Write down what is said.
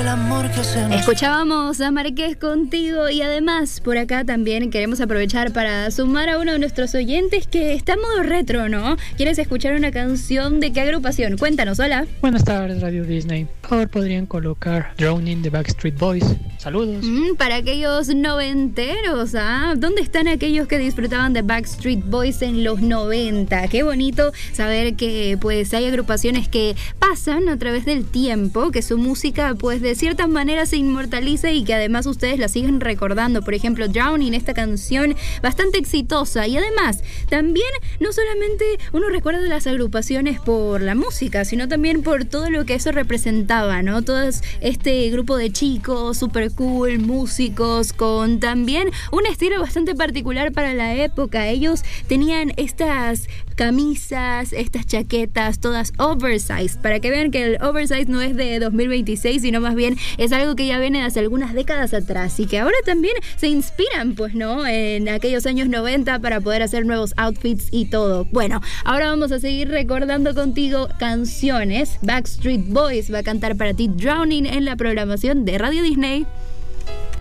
amor que se nos... Escuchábamos a Marqués contigo y además por acá también queremos aprovechar para sumar a uno de nuestros oyentes que está en modo retro, ¿no? ¿Quieres escuchar una canción de qué agrupación? Cuéntanos, hola. Buenas tardes, Radio Disney. Por favor, podrían colocar Drowning de Backstreet Boys. Saludos. Para aquellos noventeros, ¿ah? ¿Dónde están aquellos que disfrutaban de Backstreet Boys en los 90? Qué bonito saber que pues hay agrupaciones que pasan a través del tiempo, que su música pues de cierta manera se inmortaliza y que además ustedes la siguen recordando. Por ejemplo, Drowning, esta canción bastante exitosa, y además también no solamente uno recuerda de las agrupaciones por la música, sino también por todo lo que eso representaba, ¿no? Todo este grupo de chicos super cool, músicos con también un estilo bastante particular para la época. Ellos tenían estas camisas, estas chaquetas, todas oversized, para que vean que el oversize no es de 2026, sino más bien es algo que ya viene de hace algunas décadas atrás y que ahora también se inspiran, pues, ¿no? En aquellos años 90 para poder hacer nuevos outfits y todo. Bueno, ahora vamos a seguir recordando contigo canciones. Backstreet Boys va a cantar para ti Drowning en la programación de Radio Disney.